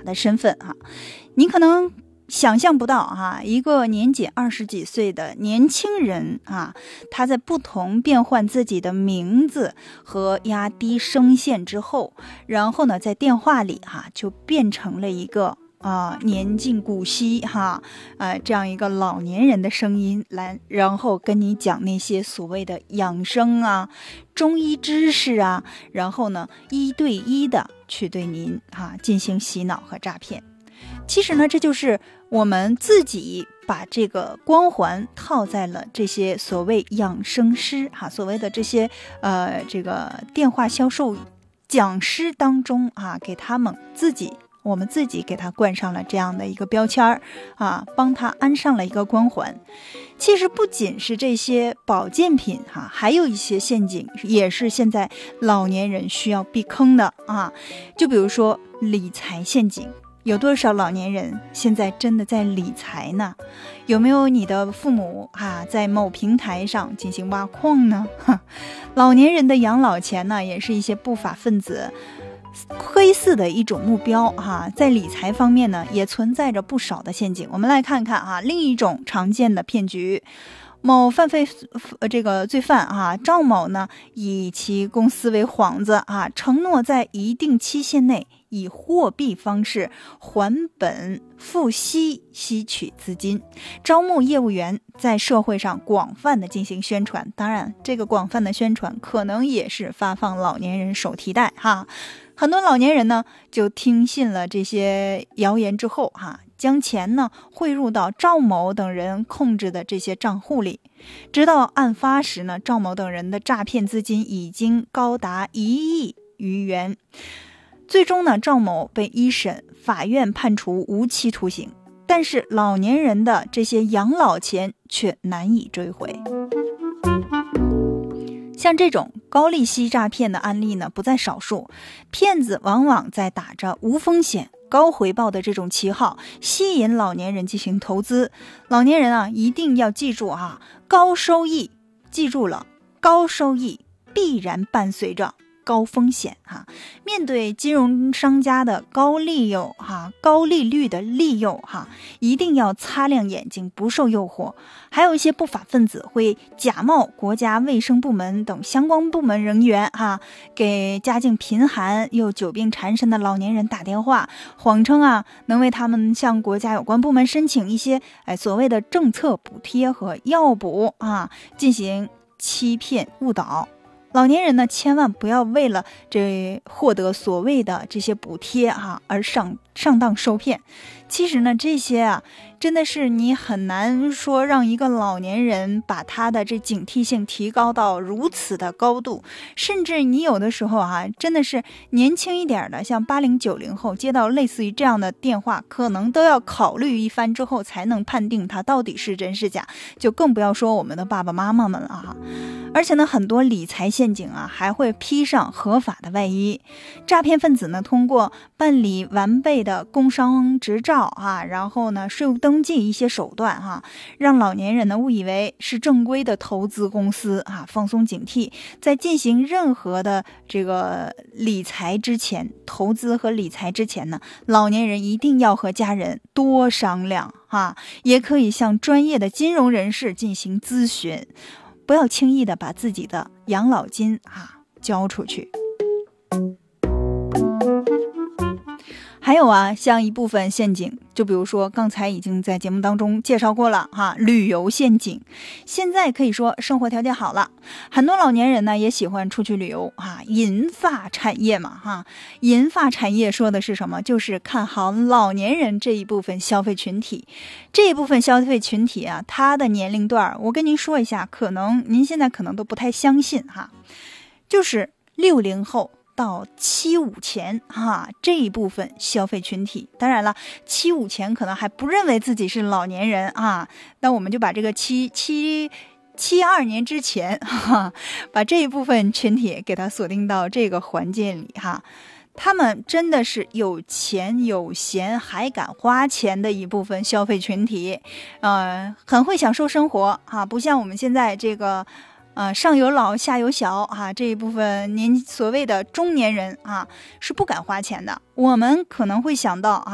的身份你可能想象不到一个年仅20几岁的年轻人他在不同变换自己的名字和压低声线之后，然后呢在电话里就变成了一个年近古稀这样一个老年人的声音来，然后跟你讲那些所谓的养生中医知识然后呢1对1的去对您进行洗脑和诈骗。其实呢，这就是我们自己把这个光环套在了这些所谓养生师所谓的这些这个电话销售讲师当中给他们我们自己给他冠上了这样的一个标签帮他安上了一个光环。其实不仅是这些保健品还有一些陷阱也是现在老年人需要避坑的就比如说理财陷阱。有多少老年人现在真的在理财呢？有没有你的父母在某平台上进行挖矿呢？老年人的养老钱呢，也是一些不法分子窥伺的一种目标在理财方面呢，也存在着不少的陷阱。我们来看看另一种常见的骗局。某犯罪罪犯赵某呢，以其公司为幌子承诺在一定期限内以货币方式还本付息吸取资金，招募业务员，在社会上广泛的进行宣传。当然这个广泛的宣传可能也是发放老年人手提袋很多老年人呢就听信了这些谣言之后将钱呢汇入到赵某等人控制的这些账户里，直到案发时呢，赵某等人的诈骗资金已经高达1亿余元。最终呢，赵某被一审法院判处无期徒刑，但是老年人的这些养老钱却难以追回。像这种高利息诈骗的案例呢不在少数，骗子往往在打着无风险高回报的这种旗号吸引老年人进行投资。老年人一定要记住高收益，记住了，高收益必然伴随着高风险面对金融商家的高利率的利诱一定要擦亮眼睛，不受诱惑。还有一些不法分子会假冒国家卫生部门等相关部门人员给家境贫寒又久病缠身的老年人打电话，谎称能为他们向国家有关部门申请一些所谓的政策补贴和药补进行欺骗误导。老年人呢，千万不要为了获得所谓的这些补贴而上当受骗。其实呢，这些真的是你很难说让一个老年人把他的这警惕性提高到如此的高度。甚至你有的时候真的是年轻一点的，像80、90后接到类似于这样的电话，可能都要考虑一番之后才能判定它到底是真是假，就更不要说我们的爸爸妈妈们了而且呢，很多理财陷阱还会披上合法的外衣。诈骗分子呢，通过办理完备的工商执照然后呢税务登记一些手段让老年人呢误以为是正规的投资公司放松警惕。在进行任何的这个理财之前，投资和理财之前呢，老年人一定要和家人多商量也可以向专业的金融人士进行咨询，不要轻易的把自己的养老金交出去。还有像一部分陷阱，就比如说刚才已经在节目当中介绍过了旅游陷阱。现在可以说生活条件好了，很多老年人呢也喜欢出去旅游银发产业嘛银发产业说的是什么？就是看好老年人这一部分消费群体。这一部分消费群体他的年龄段我跟您说一下，可能您现在可能都不太相信就是60后到75前这一部分消费群体。当然了，75前可能还不认为自己是老年人那我们就把这个72年之前把这一部分群体给它锁定到这个环节里他们真的是有钱有闲还敢花钱的一部分消费群体很会享受生活不像我们现在这个上有老下有小这一部分所谓的中年人是不敢花钱的。我们可能会想到